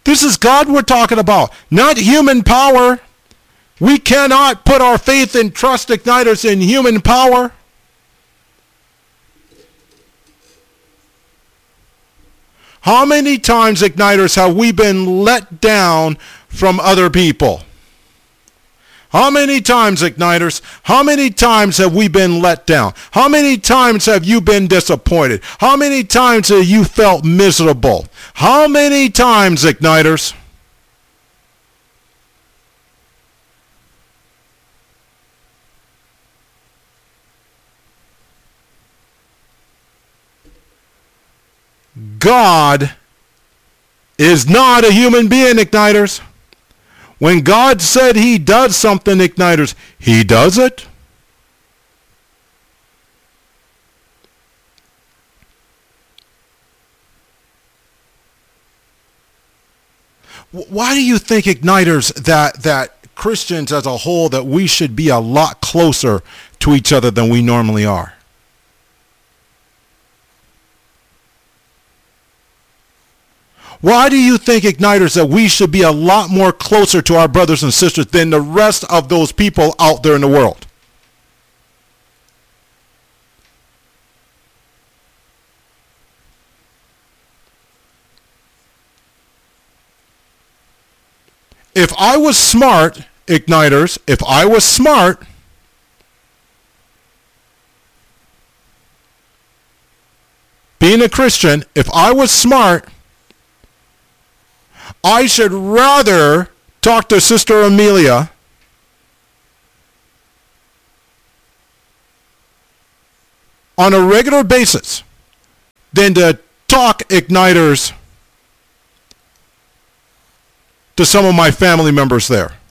This is God we're talking about, not human power. We cannot put our faith and trust, igniters, in human power. How many times, igniters, have we been let down from other people? How many times, igniters, how many times have we been let down? How many times have you been disappointed? How many times have you felt miserable? How many times, igniters? God is not a human being, igniters. When God said he does something, igniters, he does it. Why do you think, igniters, that Christians as a whole, that we should be a lot closer to each other than we normally are? Why do you think, igniters, that we should be a lot more closer to our brothers and sisters than the rest of those people out there in the world? If I was smart, igniters, if I was smart, being a Christian, if I was smart, I should rather talk to Sister Amelia on a regular basis than to talk, igniters, to some of my family members there.